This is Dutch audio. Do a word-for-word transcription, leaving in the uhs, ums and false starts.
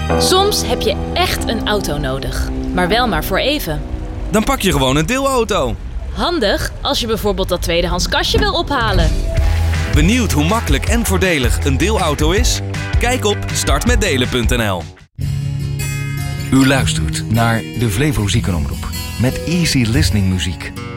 Soms heb je echt een auto nodig, maar wel maar voor even. Dan pak je gewoon een deelauto. Handig als je bijvoorbeeld dat tweedehands kastje wil ophalen. Benieuwd hoe makkelijk en voordelig een deelauto is? Kijk op start met delen punt n l. U luistert naar de Flevo Ziekenomroep met easy listening muziek.